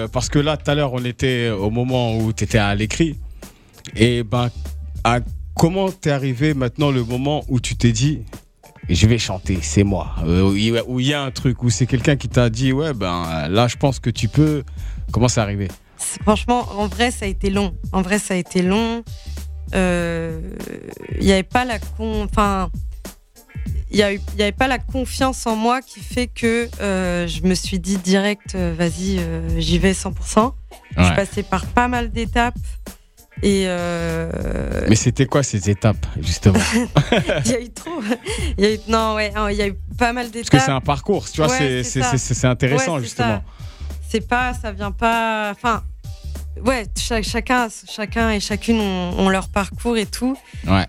parce que là, tout à l'heure, on était au moment où tu étais à l'écrit. Et comment t'es arrivé maintenant le moment où tu t'es dit, je vais chanter, c'est moi. Où il y a un truc, où c'est quelqu'un qui t'a dit, ouais, là, je pense que tu peux. Comment c'est arrivé? Franchement, en vrai, ça a été long. Il n'y avait pas la confiance en moi qui fait que je me suis dit direct, vas-y, j'y vais 100%. Je suis passée par pas mal d'étapes. Mais c'était quoi ces étapes, justement? Il y a eu trop. Il y a eu pas mal d'étapes. Parce que c'est un parcours, tu vois, c'est intéressant, c'est justement. Ça vient pas. Enfin, chacun et chacune ont leur parcours et tout. Ouais.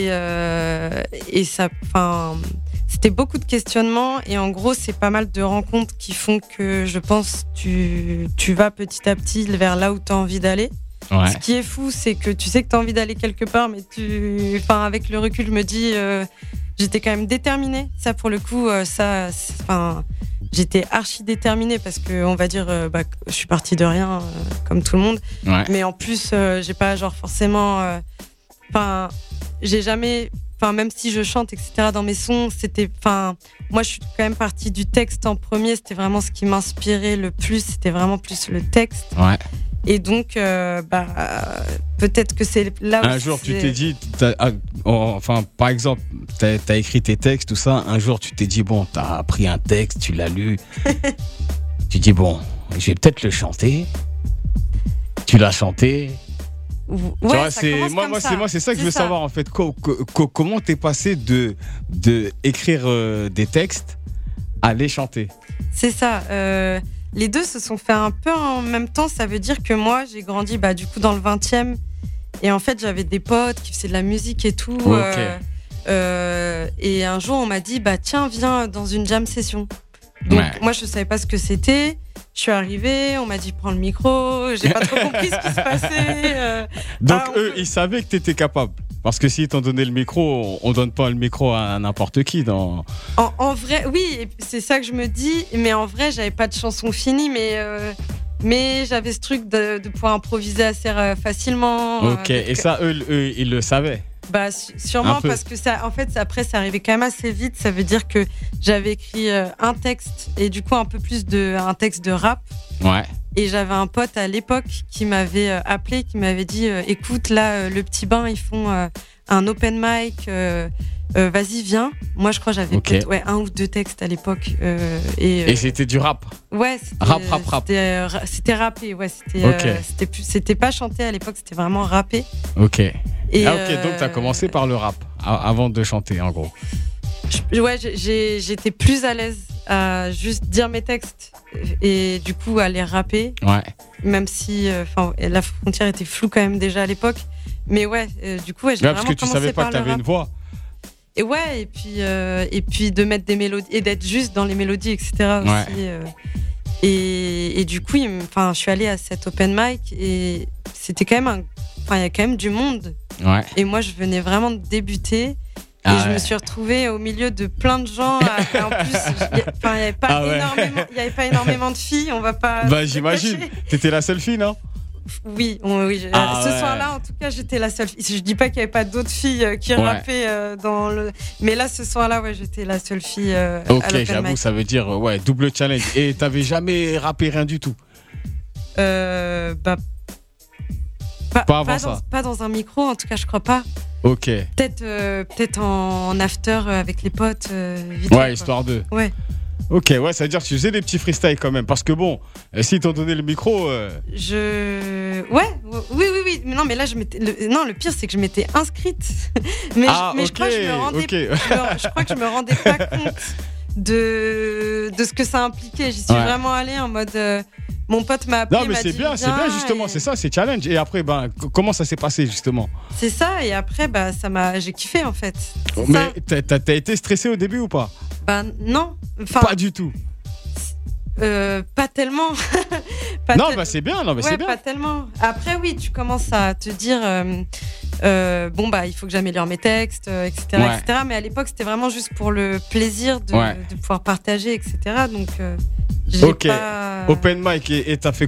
Et ça, c'était beaucoup de questionnements et en gros, c'est pas mal de rencontres qui font que je pense tu vas petit à petit vers là où tu as envie d'aller. Ouais. Ce qui est fou, c'est que tu sais que tu as envie d'aller quelque part, mais avec le recul, je me dis, j'étais quand même déterminée. Ça, pour le coup, j'étais archi déterminée parce que, on va dire, je suis partie de rien, comme tout le monde. Ouais. Mais en plus, j'ai pas, forcément. J'ai jamais. Même si je chante, etc., dans mes sons, moi, je suis quand même partie du texte en premier. C'était vraiment ce qui m'inspirait le plus. C'était vraiment plus le texte. Ouais. Et donc, peut-être que c'est là où un jour, tu t'es dit, par exemple, t'as écrit tes textes, tout ça. Un jour, tu t'es dit, bon, t'as pris un texte, tu l'as lu. Tu dis, bon, je vais peut-être le chanter. Tu l'as chanté. Ouais, tu vois, c'est ça que je veux savoir, en fait. Comment t'es passé de écrire des textes à les chanter? C'est ça. Les deux se sont fait un peu en même temps. Ça veut dire que moi, j'ai grandi du coup dans le 20e. Et en fait, j'avais des potes qui faisaient de la musique et tout. Okay. Et un jour, on m'a dit, tiens, viens dans une jam session. Donc, moi, je savais pas ce que c'était. Je suis arrivée, on m'a dit, prends le micro. J'ai pas trop compris ce qui se passait. Donc, eux, ils savaient que t'étais capable. Parce que s'ils t'ont donné le micro, on donne pas le micro à n'importe qui. En vrai, oui, c'est ça que je me dis. Mais en vrai, j'avais pas de chanson finie, mais j'avais ce truc de pouvoir improviser assez facilement. Ok, et ça, eux, ils le savaient. Sûrement parce que ça, en fait, après, ça arrivait quand même assez vite. Ça veut dire que j'avais écrit un texte et du coup un peu plus un texte de rap. Ouais. Et j'avais un pote à l'époque qui m'avait appelé, qui m'avait dit écoute, là, le Petit Bain, ils font un open mic. Vas-y, viens. Moi, je crois que j'avais peut-être un ou deux textes à l'époque. Et c'était du rap. Ouais, rap. C'était rappé. Ouais, c'était pas chanté à l'époque, c'était vraiment rappé. Ok. Donc t'as commencé par le rap avant de chanter, en gros. J'étais plus à l'aise à juste dire mes textes et du coup à les rapper. Ouais. Même si la frontière était floue quand même déjà à l'époque. Mais du coup, j'ai vraiment parce que tu savais pas que t'avais une voix. Et puis de mettre des mélodies et d'être juste dans les mélodies, etc. aussi. Et du coup, je suis allée à cet open mic et c'était quand même il y a quand même du monde. Ouais. Et moi, je venais vraiment de débuter. Et je me suis retrouvée au milieu de plein de gens. En plus, il n'y avait pas énormément de filles. On va pas. J'imagine. T'étais la seule fille, non? Oui. Ce soir-là, en tout cas, j'étais la seule fille. Je dis pas qu'il n'y avait pas d'autres filles qui rappaient mais là, ce soir-là, j'étais la seule fille. Ok, j'avoue, ça veut dire double challenge. Et t'avais jamais rappé rien du tout? Pas dans un micro, en tout cas, je crois pas. Ok. Peut-être en after avec les potes. Vite histoire de. Ouais. Ok, ça veut dire que tu faisais des petits freestyles quand même. Parce que s'ils t'ont donné le micro. Oui. Non, mais là, le pire, c'est que je m'étais inscrite. mais je crois que je crois que je me rendais pas compte de ce que ça impliquait. J'y suis vraiment allée en mode. Mon pote m'a appelé. Non, mais c'est bien, justement, c'est ça, c'est challenge. Et après, comment ça s'est passé, justement? C'est ça, et après, j'ai kiffé, en fait. Mais t'as été stressé au début ou pas? Non. Pas du tout. Pas tellement. C'est bien, c'est bien. Pas tellement. Après, oui, tu commences à te dire, il faut que j'améliore mes textes, etc., etc. Mais à l'époque, c'était vraiment juste pour le plaisir de pouvoir partager, etc. Donc, Ok. Open mic, et t'as fait